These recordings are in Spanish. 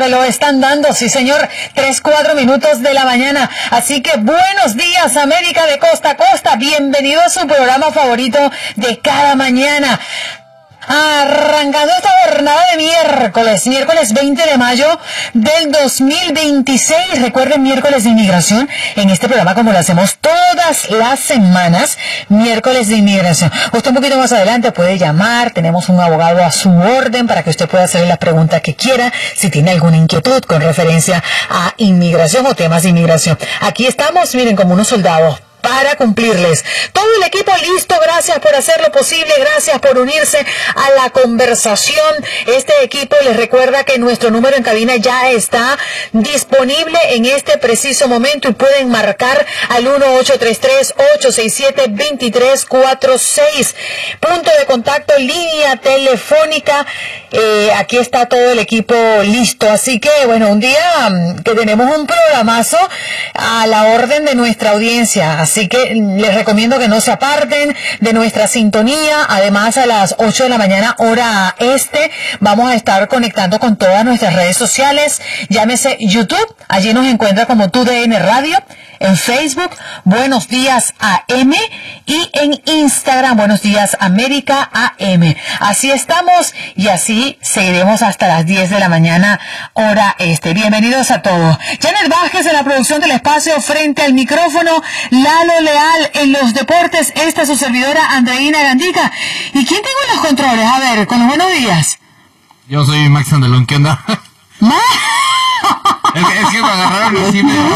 reloj están dando, sí señor, 3-4 minutos de la mañana. Así que buenos días, América de costa a costa. Bienvenido a su programa favorito de cada mañana. Arrancando esta jornada de miércoles 20 de mayo del 2026. Recuerden, miércoles de inmigración. En este programa, como lo hacemos todas las semanas, miércoles de inmigración. Usted un poquito más adelante puede llamar. Tenemos un abogado a su orden para que usted pueda hacerle la pregunta que quiera, si tiene alguna inquietud con referencia a inmigración o temas de inmigración. Aquí estamos, miren, como unos soldados, para cumplirles. Todo el equipo listo, gracias por hacerlo posible, gracias por unirse a la conversación. Este equipo les recuerda que nuestro número en cabina ya está disponible en este preciso momento y pueden marcar al 1-833-867-2346. Punto de contacto, línea telefónica. Aquí está todo el equipo listo. Así que, bueno, un día que tenemos un programazo a la orden de nuestra audiencia. Así que les recomiendo que no se aparten de nuestra sintonía. Además, a las 8 de la mañana, hora este, vamos a estar conectando con todas nuestras redes sociales. Llámese YouTube, allí nos encuentra como TUDN Radio. En Facebook, Buenos Días AM, y en Instagram, Buenos Días América AM. Así estamos y así seguiremos hasta las 10 de la mañana, hora este. Bienvenidos a todos. Janet Vázquez en la producción del espacio, frente al micrófono, Lalo Leal en los deportes, esta es su servidora Andreina Gandica. ¿Y quién tengo en los controles? A ver, con los buenos días. Yo soy Max Andalón, ¿qué onda? Es que me agarraron así medio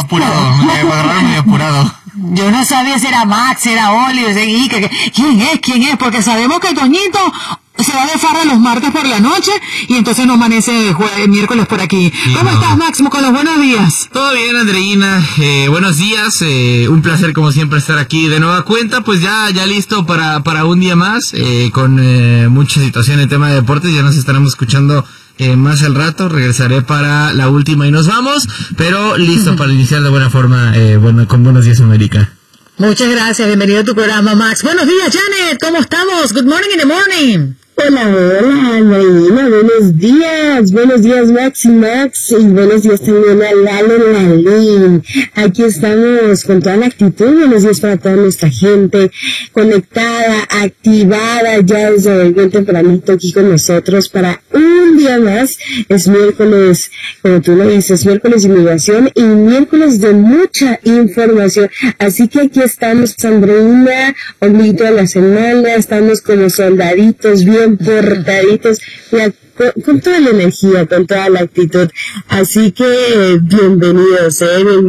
apurado. Yo no sabía si era Max, si era Oli, ¿quién es? Porque sabemos que Toñito se va de farra los martes por la noche y entonces no amanece miércoles por aquí. Sí, ¿cómo estás, Máximo, con los buenos días? Todo bien, Andreina, buenos días, un placer como siempre estar aquí de nueva cuenta, pues ya listo para un día más, con mucha situación en tema de deportes. Ya nos estaremos escuchando más al rato, regresaré para la última y nos vamos, pero listo para iniciar de buena forma, con Buenos Días América. Muchas gracias, bienvenido a tu programa, Max. Buenos días, Janet, ¿cómo estamos? Good morning in the morning. Hola, Marina, buenos días Max y buenos días también a Lalo Lalín. Aquí estamos con toda la actitud, buenos días para toda nuestra gente conectada, activada ya desde bien tempranito aquí con nosotros para un día más. Es miércoles, como tú lo dices, miércoles de inmigración y miércoles de mucha información, así que aquí estamos, Andreina, ombliguito de la semana, estamos como soldaditos bien portaditos, con toda la energía, con toda la actitud. Así que bienvenidos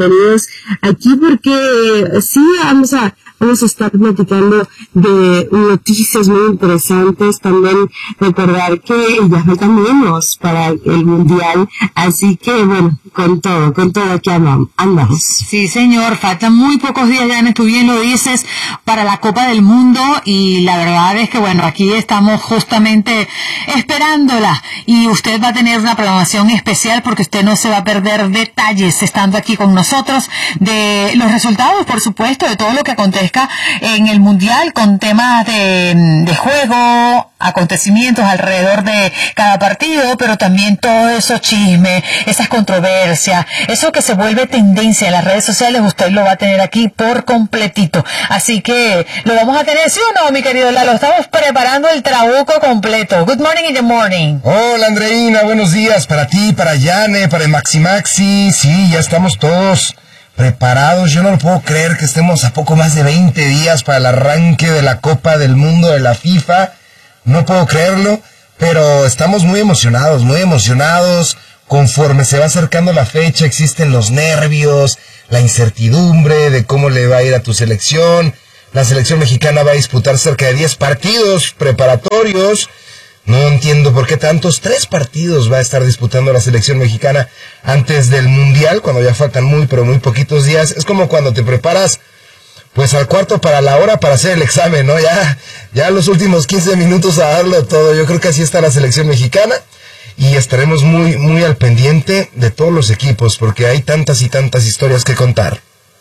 aquí, porque sí vamos a estar platicando de noticias muy interesantes. También recordar que ya falta menos para el Mundial, así que bueno, con todo aquí andamos. Sí, señor, faltan muy pocos días, Janet, tú bien lo dices, para la Copa del Mundo, y la verdad es que bueno, aquí estamos justamente esperándola, y usted va a tener una programación especial porque usted no se va a perder detalles estando aquí con nosotros de los resultados, por supuesto, de todo lo que acontezca en el Mundial, con temas de juego, acontecimientos alrededor de cada partido, pero también todo esos chismes, esas controversias, eso que se vuelve tendencia en las redes sociales, usted lo va a tener aquí por completito. Así que lo vamos a tener, ¿sí o no, mi querido Lalo? Estamos preparando el trabuco completo. Good morning in the morning. Hola, Andreina, buenos días para ti, para Yane, para el Maxi. Sí, ya estamos todos preparados. Yo no lo puedo creer que estemos a poco más de 20 días para el arranque de la Copa del Mundo de la FIFA. No puedo creerlo, pero estamos muy emocionados. Conforme se va acercando la fecha, existen los nervios, la incertidumbre de cómo le va a ir a tu selección. La selección mexicana va a disputar cerca de 10 partidos preparatorios. No entiendo por qué tantos. 3 partidos va a estar disputando la selección mexicana antes del Mundial, cuando ya faltan muy poquitos días. Es como cuando te preparas pues al cuarto para la hora para hacer el examen, ¿no? Ya los últimos 15 minutos a darlo todo. Yo creo que así está la selección mexicana y estaremos muy al pendiente de todos los equipos porque hay tantas y tantas historias que contar.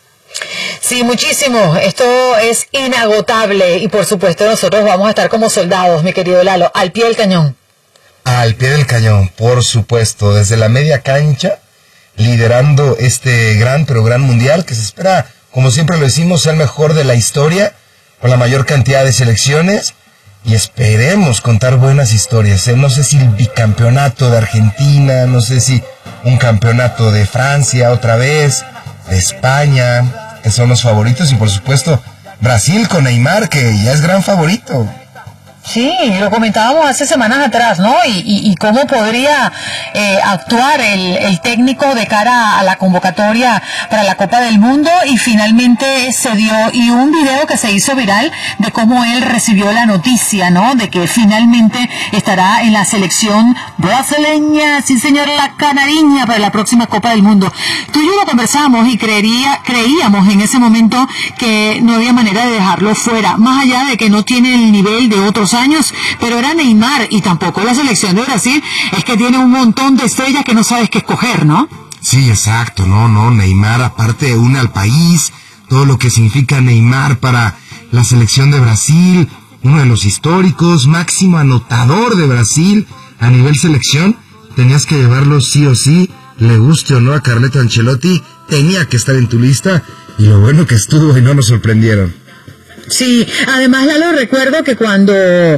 Sí, muchísimo. Esto es inagotable y por supuesto nosotros vamos a estar como soldados, mi querido Lalo, al pie del cañón. Al pie del cañón, por supuesto, desde la media cancha, liderando este gran mundial que se espera, como siempre lo decimos, sea el mejor de la historia, con la mayor cantidad de selecciones, y esperemos contar buenas historias. No sé si el bicampeonato de Argentina, no sé si un campeonato de Francia otra vez, de España, que son los favoritos, y por supuesto Brasil con Neymar, que ya es gran favorito. Sí, lo comentábamos hace semanas atrás, ¿no? Y cómo podría actuar el técnico de cara a la convocatoria para la Copa del Mundo, y finalmente se dio, y un video que se hizo viral de cómo él recibió la noticia, ¿no? De que finalmente estará en la selección brasileña, sí señor, la canariña, para la próxima Copa del Mundo. Tú y yo lo conversamos y creíamos en ese momento que no había manera de dejarlo fuera, más allá de que no tiene el nivel de otros años, pero era Neymar, y tampoco la selección de Brasil es que tiene un montón de estrellas que no sabes qué escoger, ¿no? Sí, exacto, no, Neymar aparte une al país, todo lo que significa Neymar para la selección de Brasil, uno de los históricos, máximo anotador de Brasil a nivel selección, tenías que llevarlo sí o sí, le guste o no a Carleto Ancelotti, tenía que estar en tu lista, y lo bueno que estuvo y no nos sorprendieron. Sí, además Lalo, recuerdo que cuando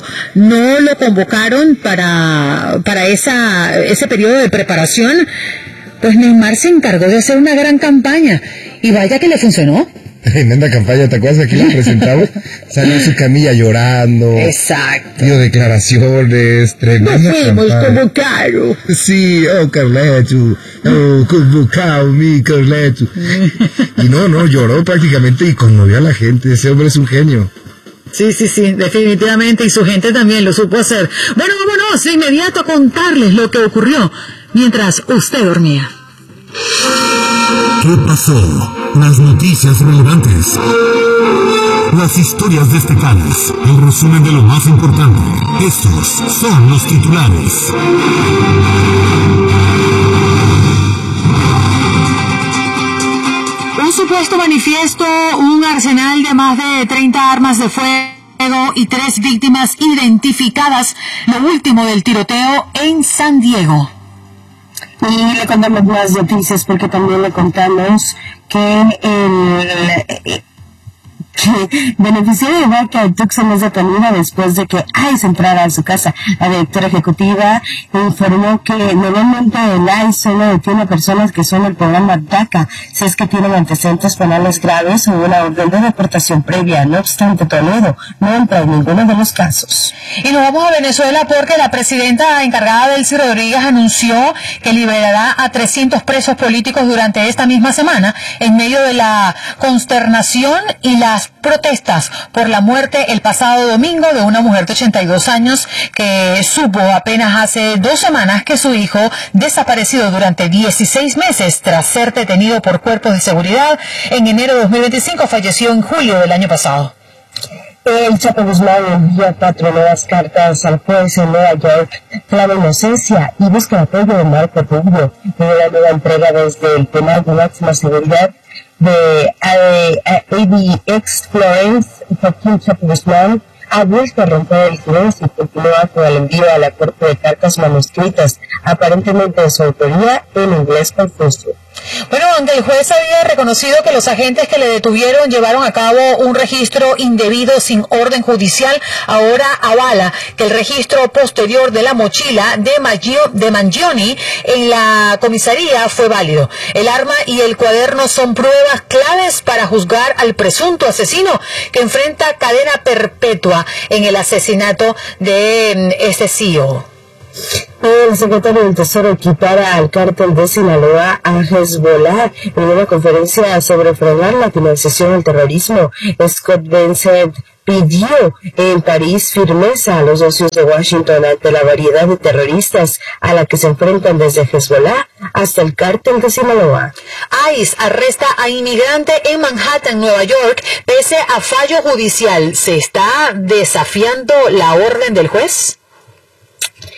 no lo convocaron para ese periodo de preparación, pues Neymar se encargó de hacer una gran campaña, y vaya que le funcionó. Tremenda campaña, ¿te acuerdas? Aquí la presentamos, salió en su camilla llorando. Exacto. Dio declaraciones, tremenda campaña. Caro. Sí, Carleto, convocado mi Carleto. Y no, lloró prácticamente y conmovió a la gente, ese hombre es un genio. Sí, definitivamente, y su gente también lo supo hacer. Bueno, vámonos de inmediato a contarles lo que ocurrió mientras usted dormía. ¿Qué pasó? Las noticias relevantes. Las historias destacadas. El resumen de lo más importante. Estos son los titulares. Un supuesto manifiesto, un arsenal de más de 30 armas de fuego y 3 víctimas identificadas. Lo último del tiroteo en San Diego. Y le contamos más noticias porque también le contamos que el beneficiario de vaca Tucson es detenida después de que ICE entrara a su casa. La directora ejecutiva informó que normalmente el ICE solo detiene personas que son del programa DACA, si es que tienen antecedentes penales graves o una orden de deportación previa. No obstante, Toledo no entra en ninguno de los casos. Y nos vamos a Venezuela porque la presidenta encargada, Delcy Rodríguez, anunció que liberará a 300 presos políticos durante esta misma semana, en medio de la consternación y las protestas por la muerte el pasado domingo de una mujer de 82 años que supo apenas hace 2 semanas que su hijo, desaparecido durante 16 meses tras ser detenido por cuerpos de seguridad en enero de 2025, falleció en julio del año pasado. El Chapo Guzmán envió 4 nuevas cartas al juez en Nueva York, clama inocencia y busca apoyo de Marco Rubio. En una nueva entrega desde el penal de máxima seguridad de ABX Florence, Joaquín Chapo Guzmán ha vuelto a romper el silencio y continúa con el envío a la corte de cartas manuscritas, aparentemente de su autoría en inglés confuso. Bueno, donde el juez había reconocido que los agentes que le detuvieron llevaron a cabo un registro indebido sin orden judicial, ahora avala que el registro posterior de la mochila de Mangione en la comisaría fue válido. El arma y el cuaderno son pruebas claves para juzgar al presunto asesino que enfrenta cadena perpetua en el asesinato de este CEO. El secretario del Tesoro equipara al cártel de Sinaloa a Hezbollah en una conferencia sobre frenar la financiación del terrorismo. Scott Bessent pidió en París firmeza a los socios de Washington ante la variedad de terroristas a la que se enfrentan desde Hezbollah hasta el cártel de Sinaloa. ICE arresta a inmigrante en Manhattan, Nueva York, pese a fallo judicial. ¿Se está desafiando la orden del juez?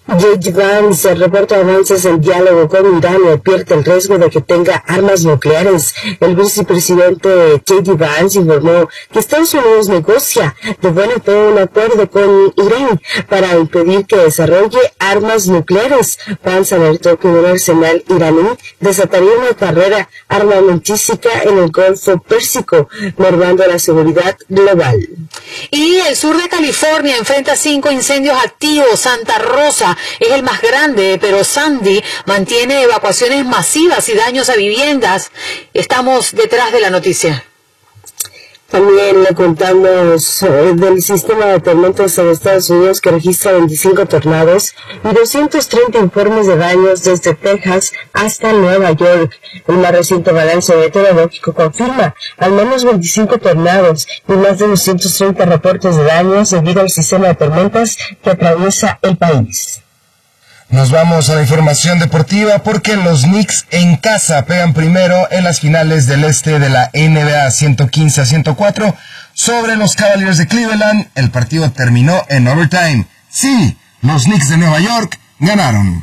J.D. Vance reporta avances en diálogo con Irán y advierte el riesgo de que tenga armas nucleares. El vicepresidente J.D. Vance informó que Estados Unidos negocia de buena fe un acuerdo con Irán para impedir que desarrolle armas nucleares. Vance alertó que un arsenal iraní desataría una carrera armamentística en el Golfo Pérsico, mermando la seguridad global. Y el sur de California enfrenta 5 incendios activos. Santa Rosa es el más grande, pero Sandy mantiene evacuaciones masivas y daños a viviendas. Estamos detrás de la noticia. También le contamos del sistema de tormentas en Estados Unidos, que registra 25 tornados y 230 informes de daños desde Texas hasta Nueva York. El más reciente balance meteorológico confirma al menos 25 tornados y más de 230 reportes de daños debido al sistema de tormentas que atraviesa el país. Nos vamos a la información deportiva porque los Knicks en casa pegan primero en las finales del este de la NBA 115-104 sobre los Cavaliers de Cleveland. El partido terminó en overtime. Sí, los Knicks de Nueva York ganaron.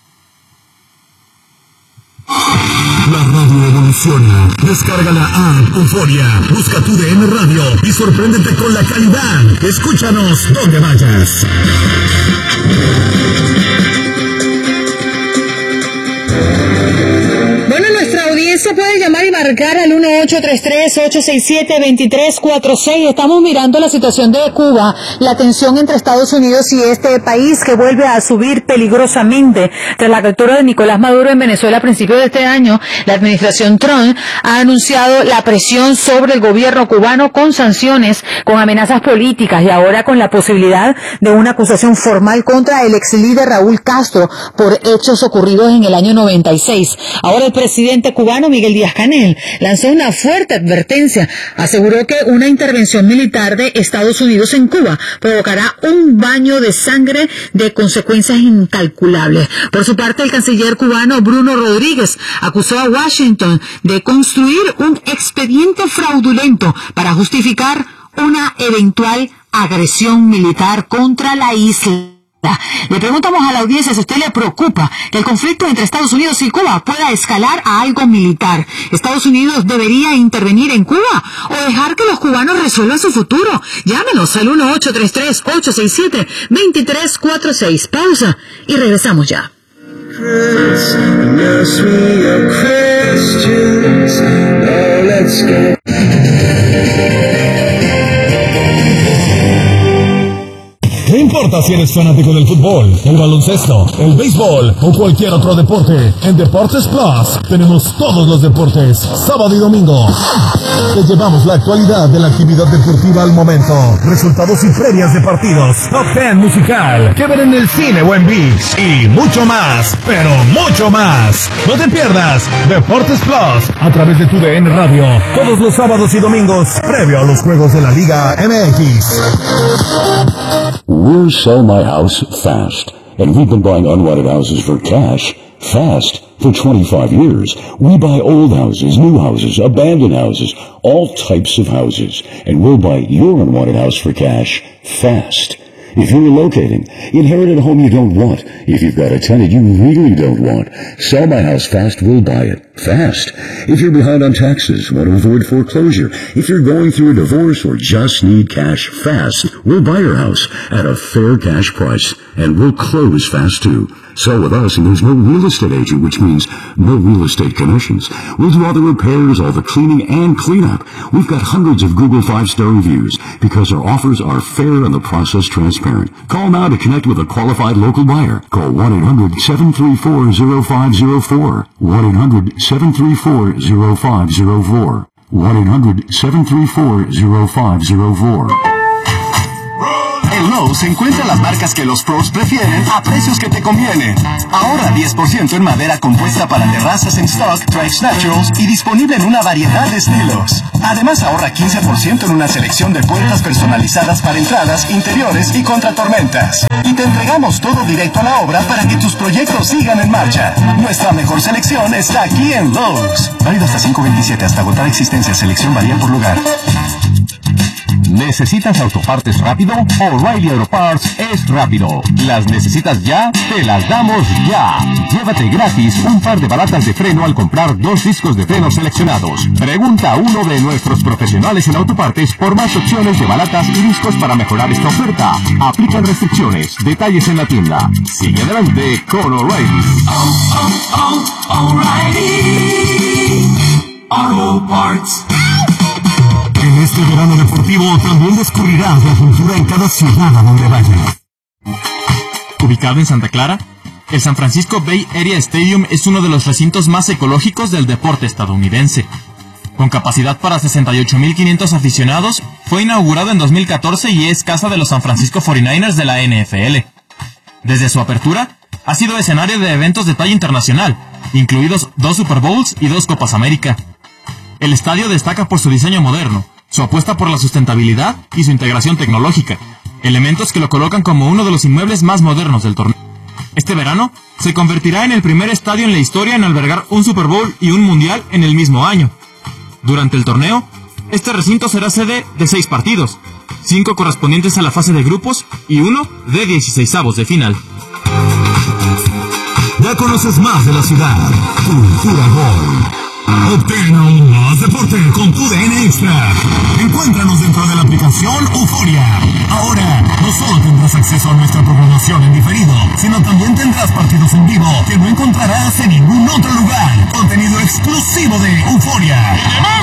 La radio evoluciona. Descarga la app Euforia. Busca tu DN Radio y sorpréndete con la calidad. Escúchanos donde vayas. Bueno, nuestra audiencia puede llamar y marcar al 1833-867-2346. Estamos mirando la situación de Cuba, la tensión entre Estados Unidos y este país que vuelve a subir peligrosamente. Tras la captura de Nicolás Maduro en Venezuela a principios de este año, la administración Trump ha anunciado la presión sobre el gobierno cubano con sanciones, con amenazas políticas y ahora con la posibilidad de una acusación formal contra el ex líder Raúl Castro por hechos ocurridos en el año 96. Ahora el presidente cubano Miguel Díaz-Canel lanzó una fuerte advertencia. Aseguró que una intervención militar de Estados Unidos en Cuba provocará un baño de sangre de consecuencias incalculables. Por su parte, el canciller cubano Bruno Rodríguez acusó a Washington de construir un expediente fraudulento para justificar una eventual agresión militar contra la isla. Le preguntamos a la audiencia si a usted le preocupa que el conflicto entre Estados Unidos y Cuba pueda escalar a algo militar. ¿Estados Unidos debería intervenir en Cuba o dejar que los cubanos resuelvan su futuro? Llámenos al 1833-867-2346. Pausa y regresamos ya. No importa si eres fanático del fútbol, el baloncesto, el béisbol o cualquier otro deporte, en Deportes Plus tenemos todos los deportes, sábado y domingo. Te llevamos la actualidad de la actividad deportiva al momento, resultados y previas de partidos, top 10 musical, que ver en el cine o en ViX y mucho más, pero mucho más. No te pierdas Deportes Plus a través de tu DN Radio, todos los sábados y domingos, previo a los juegos de la Liga MX. We're Sell My House Fast, and we've been buying unwanted houses for cash fast for 25 years. We buy old houses, new houses, abandoned houses, all types of houses, and we'll buy your unwanted house for cash fast. If you're relocating, inherit a home you don't want. If you've got a tenant you really don't want, Sell My House Fast will buy it fast. If you're behind on taxes, want to avoid foreclosure, if you're going through a divorce or just need cash fast, we'll buy your house at a fair cash price, and we'll close fast too. Sell with us, and there's no real estate agent, which means no real estate commissions. We'll do all the repairs, all the cleaning, and cleanup. We've got hundreds of Google 5-star reviews because our offers are fair and the process transparent. Call now to connect with a qualified local buyer. Call 1-800-734-0504. 1-800-734-0504. 1-800-734-0504. En Lowe's encuentra las marcas que los pros prefieren a precios que te convienen. Ahorra 10% en madera compuesta para terrazas en stock, Tribes Naturals y disponible en una variedad de estilos. Además ahorra 15% en una selección de puertas personalizadas para entradas, interiores y contra tormentas. Y te entregamos todo directo a la obra para que tus proyectos sigan en marcha. Nuestra mejor selección está aquí en Lowe's. Válido hasta 5/27, hasta agotar existencia. Selección varía por lugar. ¿Necesitas autopartes rápido? O'Reilly Auto Parts es rápido. ¿Las necesitas ya? Te las damos ya. Llévate gratis un par de balatas de freno al comprar 2 discos de freno seleccionados. Pregunta a uno de nuestros profesionales en autopartes por más opciones de balatas y discos para mejorar esta oferta. Aplican restricciones. Detalles en la tienda. Sigue adelante con O'Reilly. O'Reilly Auto Parts. En este verano deportivo también descubrirás la cultura en cada ciudad a donde vayas. Ubicado en Santa Clara, el San Francisco Bay Area Stadium es uno de los recintos más ecológicos del deporte estadounidense. Con capacidad para 68,500 aficionados, fue inaugurado en 2014 y es casa de los San Francisco 49ers de la NFL. Desde su apertura, ha sido escenario de eventos de talla internacional, incluidos 2 Super Bowls y 2 Copas América. El estadio destaca por su diseño moderno, su apuesta por la sustentabilidad y su integración tecnológica, elementos que lo colocan como uno de los inmuebles más modernos del torneo. Este verano se convertirá en el primer estadio en la historia en albergar un Super Bowl y un Mundial en el mismo año. Durante el torneo, este recinto será sede de 6 partidos, 5 correspondientes a la fase de grupos y 1 de 16avos de final. Ya conoces más de la ciudad. Cultura Gol. Obtén aún más deporte con tu DN Extra. Encuéntranos dentro de la aplicación Euforia. Ahora, no solo tendrás acceso a nuestra programación en diferido, sino también tendrás partidos en vivo que no encontrarás en ningún otro lugar. Contenido exclusivo de Euforia.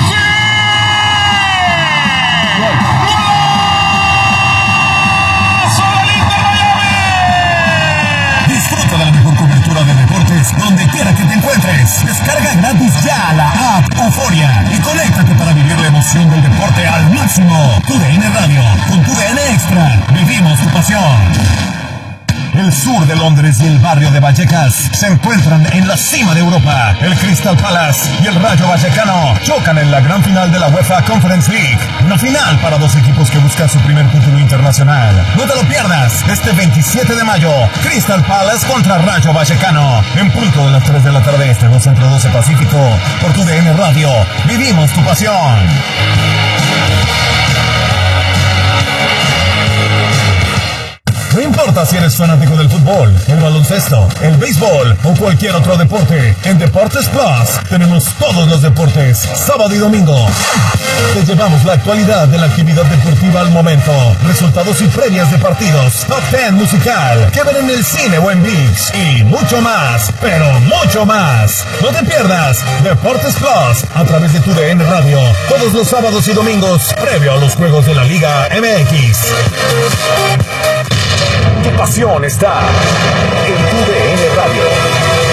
Disfruta de la mejor cobertura de deportes donde quiera que te encuentres. Descarga gratis ya la app Euforia y conéctate para vivir la emoción del deporte al máximo. Tu DN Radio, con tu DN Extra, vivimos tu pasión. El sur de Londres y el barrio de Vallecas se encuentran en la cima de Europa. El Crystal Palace y el Rayo Vallecano chocan en la gran final de la UEFA Conference League. Una final para 2 equipos que buscan su primer título internacional. No te lo pierdas, este 27 de mayo, Crystal Palace contra Rayo Vallecano. En punto de las 3 de la tarde, 2 Centro 12 Pacífico. Por tu DN Radio, vivimos tu pasión. No importa si eres fanático del fútbol, el baloncesto, el béisbol o cualquier otro deporte, en Deportes Plus tenemos todos los deportes, sábado y domingo. Te llevamos la actualidad de la actividad deportiva al momento, resultados y previas de partidos, top 10 musical, que ver en el cine o en ViX y mucho más, pero mucho más. No te pierdas Deportes Plus a través de tu DN Radio, todos los sábados y domingos, previo a los juegos de la Liga MX. Tu pasión está en tu